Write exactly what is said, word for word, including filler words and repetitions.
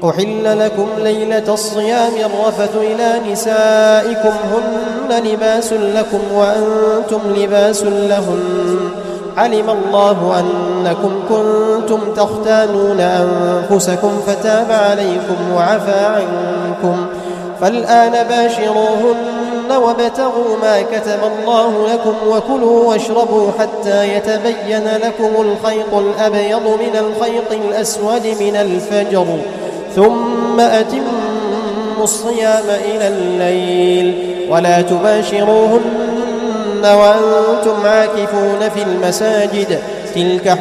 أحل لكم ليلة الصيام الرفث إلى نسائكم هن لباس لكم وأنتم لباس لهن علم الله أنكم كنتم تختانون أنفسكم فتاب عليكم وعفى عنكم فالآن باشروهن وابتغوا ما كتب الله لكم وكلوا واشربوا حتى يتبين لكم الخيط الأبيض من الخيط الأسود من الفجر ثم أتموا الصيام إلى الليل ولا تباشروهن وأنتم عاكفون في المساجد تلك